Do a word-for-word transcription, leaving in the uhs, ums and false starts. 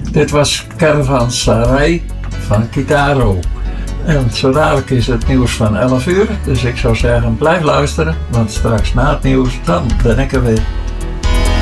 Dit was Caravanserai van Kitaro. En zo dadelijk is het nieuws van elf uur. Dus ik zou zeggen, blijf luisteren. Want straks na het nieuws, dan ben ik er weer.